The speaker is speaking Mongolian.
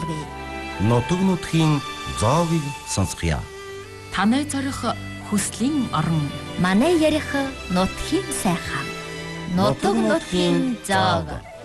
болов. Нутаг нутгийн зоогийг сонсгоё. Танай зорих хүслийн орон. Манай ярих нутгийн сайхан. Нутаг нутгийн зоог.